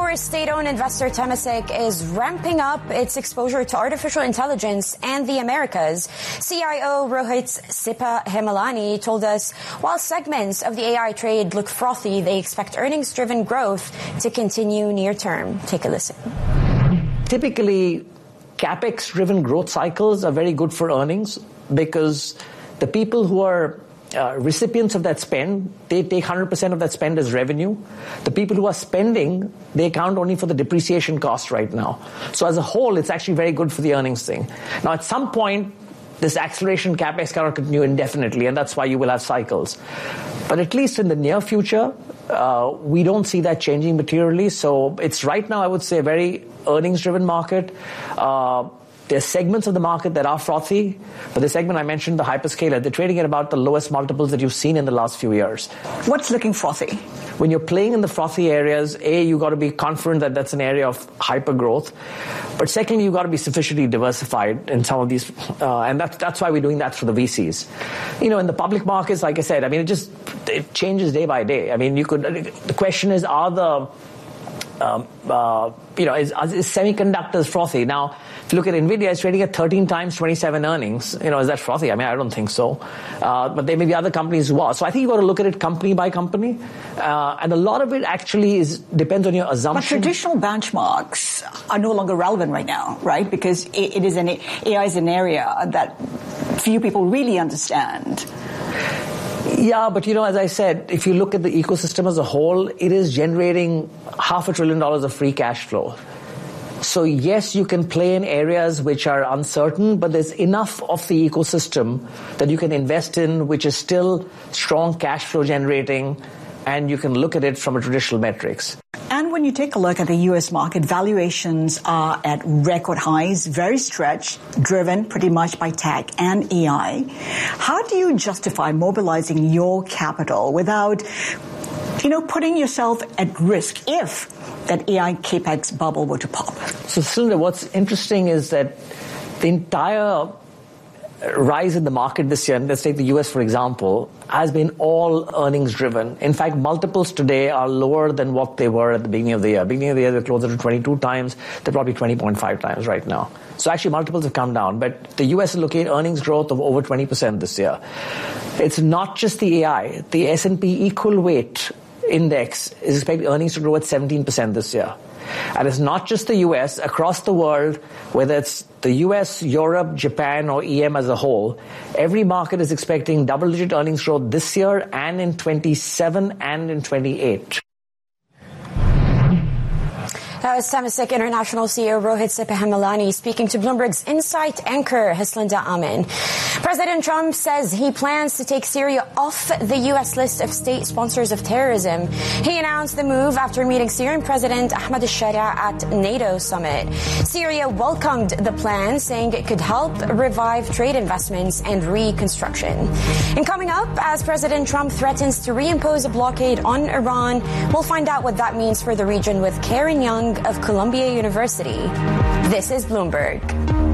Singapore's state-owned investor Temasek is ramping up its exposure to artificial intelligence and the Americas. CIO Rohit Sipahemalani told us while segments of the AI trade look frothy, they expect earnings-driven growth to continue near term. Take a listen. Typically, CapEx-driven growth cycles are very good for earnings because the people who are recipients of that spend, they take 100% of that spend as revenue. The people who are spending, they account only for the depreciation cost right now. So as a whole, it's actually very good for the earnings thing. Now, at some point, this acceleration CapEx cannot continue indefinitely, and that's why you will have cycles. But at least in the near future, we don't see that changing materially. So it's right now, I would say, a very earnings-driven market. There's segments of the market that are frothy, but the segment I mentioned, the hyperscaler, they're trading at about the lowest multiples that you've seen in the last few years. What's looking frothy? When you're playing in the frothy areas, you got to be confident that that's an area of hyper growth. But secondly, you got to be sufficiently diversified in some of these, and that's why we're doing that for the VCs. You know, in the public markets, like I said, I mean, it changes day by day. I mean, the question is, are the is semiconductors frothy? Now, if you look at NVIDIA, it's trading at 13 times 27 earnings. You know, is that frothy? I mean, I don't think so. But there may be other companies who are. So I think you've got to look at it company by company. And a lot of it actually depends on your assumption. But traditional benchmarks are no longer relevant right now, right? Because AI is an area that few people really understand. Yeah, but as I said, if you look at the ecosystem as a whole, it is generating $500 billion of free cash flow. So yes, you can play in areas which are uncertain, but there's enough of the ecosystem that you can invest in, which is still strong cash flow generating, and you can look at it from a traditional metrics. And when you take a look at the U.S. market, valuations are at record highs, very stretched, driven pretty much by tech and AI. How do you justify mobilizing your capital without, putting yourself at risk if that AI capex bubble were to pop? So, Surinder, what's interesting is that the entire rise in the market this year, and let's take the US for example, has been all earnings driven. In fact, multiples today are lower than what they were at the beginning of the year. Beginning of the year, they're closer to 22 times. They're probably 20.5 times right now. So actually, multiples have come down. But the US is looking at earnings growth of over 20% this year. It's not just the AI. The S&P Equal Weight Index is expecting earnings to grow at 17% this year. And it's not just the US, across the world, whether it's the US, Europe, Japan, or EM as a whole, every market is expecting double-digit earnings growth this year and in 27 and in 28. That was Temasek International CEO Rohit Sipahemalani speaking to Bloomberg's Insight anchor Haslinda Amin. President Trump says he plans to take Syria off the U.S. list of state sponsors of terrorism. He announced the move after meeting Syrian President Ahmad al-Sharia at NATO summit. Syria welcomed the plan, saying it could help revive trade investments and reconstruction. And coming up, as President Trump threatens to reimpose a blockade on Iran, we'll find out what that means for the region with Karen Young of Columbia University. This is Bloomberg.